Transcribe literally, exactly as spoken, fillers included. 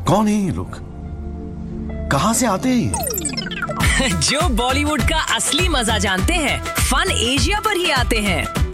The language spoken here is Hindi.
कौन है ये लोग? कहां से आते हैं ये? जो बॉलीवुड का असली मजा जानते हैं, फन एशिया पर ही आते हैं।